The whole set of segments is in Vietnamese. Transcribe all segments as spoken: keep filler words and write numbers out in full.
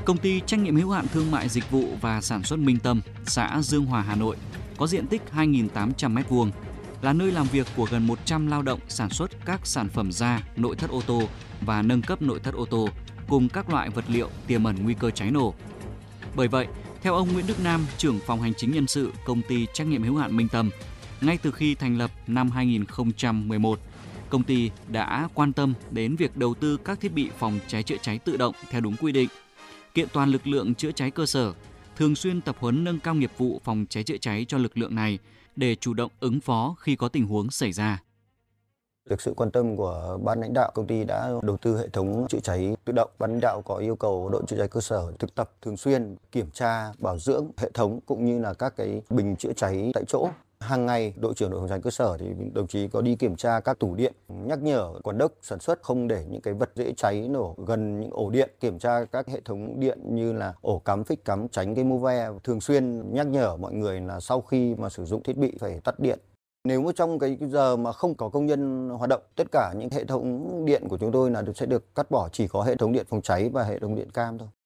Công ty trách nhiệm hữu hạn thương mại dịch vụ và sản xuất Minh Tâm, xã Dương Hòa, Hà Nội, có diện tích hai nghìn tám trăm mét vuông, là nơi làm việc của gần một trăm lao động sản xuất các sản phẩm da, nội thất ô tô và nâng cấp nội thất ô tô cùng các loại vật liệu tiềm ẩn nguy cơ cháy nổ. Bởi vậy, theo ông Nguyễn Đức Nam, trưởng phòng hành chính nhân sự công ty trách nhiệm hữu hạn Minh Tâm, ngay từ khi thành lập năm hai nghìn không trăm mười một, công ty đã quan tâm đến việc đầu tư các thiết bị phòng cháy chữa cháy tự động theo đúng quy định, kiện toàn lực lượng chữa cháy cơ sở, thường xuyên tập huấn nâng cao nghiệp vụ phòng cháy chữa cháy cho lực lượng này để chủ động ứng phó khi có tình huống xảy ra. Được sự quan tâm của ban lãnh đạo, công ty đã đầu tư hệ thống chữa cháy tự động. Ban lãnh đạo có yêu cầu đội chữa cháy cơ sở thực tập thường xuyên, kiểm tra, bảo dưỡng hệ thống cũng như là các cái bình chữa cháy tại chỗ. Hàng ngày, đội trưởng đội phòng cháy cơ sở thì đồng chí có đi kiểm tra các tủ điện, nhắc nhở quản đốc sản xuất không để những cái vật dễ cháy nổ gần những ổ điện, kiểm tra các hệ thống điện như là ổ cắm, phích cắm, tránh cái mô ve, thường xuyên nhắc nhở mọi người là sau khi mà sử dụng thiết bị phải tắt điện. Nếu mà trong cái giờ mà không có công nhân hoạt động, tất cả những hệ thống điện của chúng tôi là sẽ được cắt bỏ, chỉ có hệ thống điện phòng cháy và hệ thống điện cam thôi.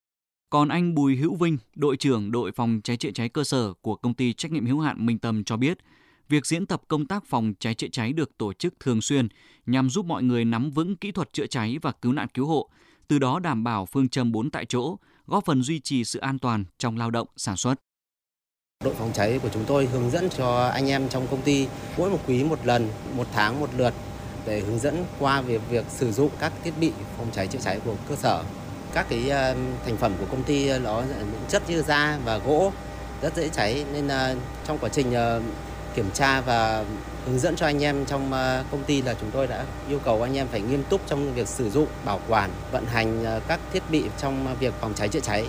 Còn anh Bùi Hữu Vinh, đội trưởng đội phòng cháy chữa cháy cơ sở của công ty trách nhiệm hữu hạn Minh Tâm cho biết, việc diễn tập công tác phòng cháy chữa cháy được tổ chức thường xuyên nhằm giúp mọi người nắm vững kỹ thuật chữa cháy và cứu nạn cứu hộ, từ đó đảm bảo phương châm bốn tại chỗ, góp phần duy trì sự an toàn trong lao động sản xuất. Đội phòng cháy của chúng tôi hướng dẫn cho anh em trong công ty mỗi một quý một lần, một tháng một lượt để hướng dẫn qua về việc sử dụng các thiết bị phòng cháy chữa cháy của cơ sở. Các cái thành phẩm của công ty nó chất như da và gỗ rất dễ cháy, nên trong quá trình kiểm tra và hướng dẫn cho anh em trong công ty là chúng tôi đã yêu cầu anh em phải nghiêm túc trong việc sử dụng, bảo quản, vận hành các thiết bị trong việc phòng cháy chữa cháy.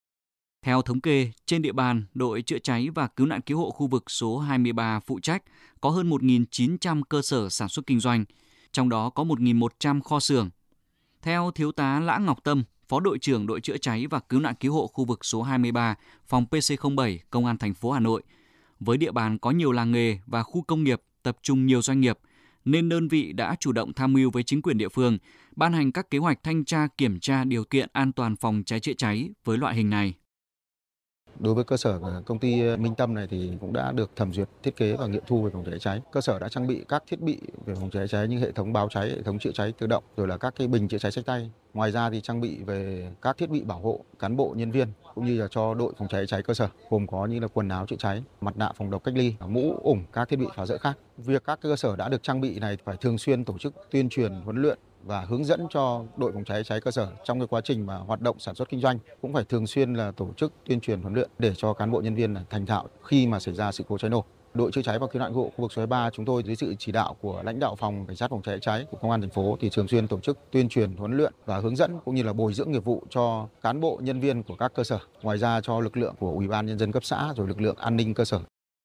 Theo thống kê, trên địa bàn, đội chữa cháy và cứu nạn cứu hộ khu vực số hai mươi ba phụ trách có hơn một nghìn chín trăm cơ sở sản xuất kinh doanh, trong đó có một nghìn một trăm kho xưởng. Theo Thiếu tá Lã Ngọc Tâm, Phó đội trưởng đội chữa cháy và cứu nạn cứu hộ khu vực số hai mươi ba, phòng pê xê không bảy, Công an thành phố Hà Nội, với địa bàn có nhiều làng nghề và khu công nghiệp, tập trung nhiều doanh nghiệp, nên đơn vị đã chủ động tham mưu với chính quyền địa phương, ban hành các kế hoạch thanh tra kiểm tra điều kiện an toàn phòng cháy chữa cháy với loại hình này. Đối với cơ sở của công ty Minh Tâm này thì cũng đã được thẩm duyệt thiết kế và nghiệm thu về phòng cháy cháy. Cơ sở đã trang bị các thiết bị về phòng cháy cháy như hệ thống báo cháy, hệ thống chữa cháy tự động, rồi là các cái bình chữa cháy xách tay. Ngoài ra thì trang bị về các thiết bị bảo hộ cán bộ nhân viên cũng như là cho đội phòng cháy cháy cơ sở, gồm có như là quần áo chữa cháy, mặt nạ phòng độc cách ly, mũ, ủng, các thiết bị phá rỡ khác. Việc các cơ sở đã được trang bị này phải thường xuyên tổ chức tuyên truyền, huấn luyện và hướng dẫn cho đội phòng cháy cháy cơ sở trong cái quá trình mà hoạt động sản xuất kinh doanh, cũng phải thường xuyên là tổ chức tuyên truyền huấn luyện để cho cán bộ nhân viên là thành thạo khi mà xảy ra sự cố cháy nổ. Đội chữa cháy và cứu nạn cứu hộ khu vực số hai mươi ba chúng tôi dưới sự chỉ đạo của lãnh đạo phòng cảnh sát phòng cháy cháy của công an thành phố thì thường xuyên tổ chức tuyên truyền, huấn luyện và hướng dẫn cũng như là bồi dưỡng nghiệp vụ cho cán bộ nhân viên của các cơ sở. Ngoài ra cho lực lượng của Ủy ban nhân dân cấp xã rồi lực lượng an ninh cơ sở.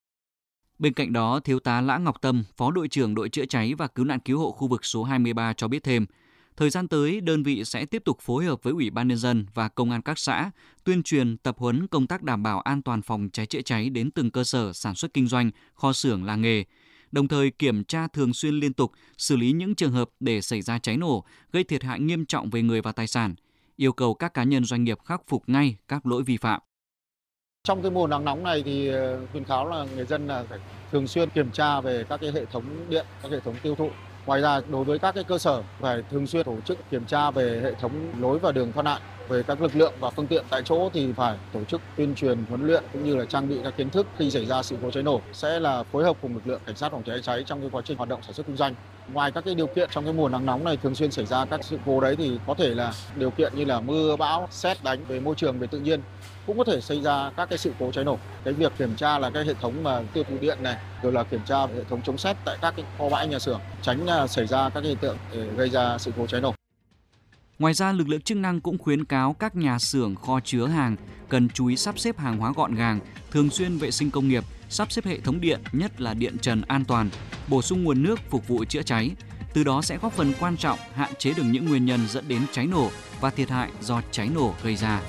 Bên cạnh đó, Thiếu tá Lã Ngọc Tâm, Phó đội trưởng đội chữa cháy và cứu nạn cứu hộ khu vực số hai mươi ba cho biết thêm, thời gian tới, đơn vị sẽ tiếp tục phối hợp với Ủy ban nhân dân và công an các xã tuyên truyền tập huấn công tác đảm bảo an toàn phòng cháy chữa cháy đến từng cơ sở sản xuất kinh doanh, kho xưởng, làng nghề, đồng thời kiểm tra thường xuyên liên tục, xử lý những trường hợp để xảy ra cháy nổ, gây thiệt hại nghiêm trọng về người và tài sản, yêu cầu các cá nhân doanh nghiệp khắc phục ngay các lỗi vi phạm. Trong cái mùa nắng nóng này thì khuyến cáo là người dân là phải thường xuyên kiểm tra về các cái hệ thống điện, các hệ thống tiêu thụ. Ngoài ra, đối với các cái cơ sở phải thường xuyên tổ chức kiểm tra về hệ thống lối và đường thoát nạn. Về các lực lượng và phương tiện tại chỗ thì phải tổ chức tuyên truyền, huấn luyện cũng như là trang bị các kiến thức khi xảy ra sự cố cháy nổ, sẽ là phối hợp cùng lực lượng cảnh sát phòng cháy cháy trong cái quá trình hoạt động sản xuất kinh doanh. Ngoài các cái điều kiện trong cái mùa nắng nóng này thường xuyên xảy ra các sự cố đấy thì có thể là điều kiện như là mưa bão, sét đánh về môi trường, về tự nhiên cũng có thể xảy ra các cái sự cố cháy nổ. Cái việc kiểm tra là cái hệ thống mà tiêu thụ điện này, rồi là kiểm tra hệ thống chống sét tại các cái kho bãi nhà xưởng, tránh xảy ra các hiện tượng để gây ra sự cố cháy nổ. Ngoài ra, lực lượng chức năng cũng khuyến cáo các nhà xưởng kho chứa hàng cần chú ý sắp xếp hàng hóa gọn gàng, thường xuyên vệ sinh công nghiệp, sắp xếp hệ thống điện, nhất là điện trần an toàn, bổ sung nguồn nước phục vụ chữa cháy. Từ đó sẽ góp phần quan trọng hạn chế được những nguyên nhân dẫn đến cháy nổ và thiệt hại do cháy nổ gây ra.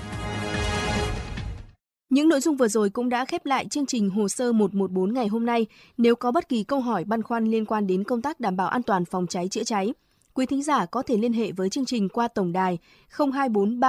Những nội dung vừa rồi cũng đã khép lại chương trình Hồ sơ một một bốn ngày hôm nay. Nếu có bất kỳ câu hỏi băn khoăn liên quan đến công tác đảm bảo an toàn phòng cháy chữa cháy, quý thính giả có thể liên hệ với chương trình qua tổng đài không hai bốn ba